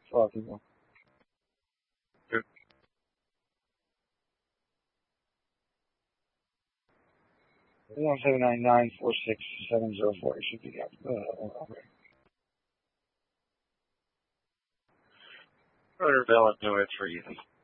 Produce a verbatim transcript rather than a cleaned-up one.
a lot of people. One seven nine nine four six seven zero four. It should be uh, okay. Rotor Bell at no, it's for Ethan.